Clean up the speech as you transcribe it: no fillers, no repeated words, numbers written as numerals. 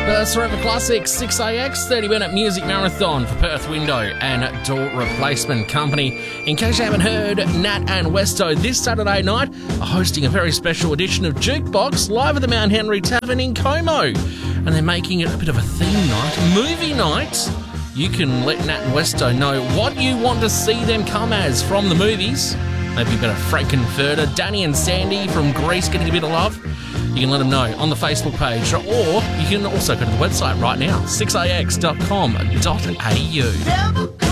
Perth's Forever Classics 6AX 30-minute music marathon for Perth Window and Door Replacement Company. In case you haven't heard, Nat and Westo this Saturday night are hosting a very special edition of Jukebox live at the Mount Henry Tavern in Como. And they're making it a bit of a theme night, movie night. You can let Nat and Westo know what you want to see them come as from the movies. Maybe a bit of Frankenfurter, Danny and Sandy from Grease getting a bit of love. You can let them know on the Facebook page, or you can also go to the website right now, 6ax.com.au.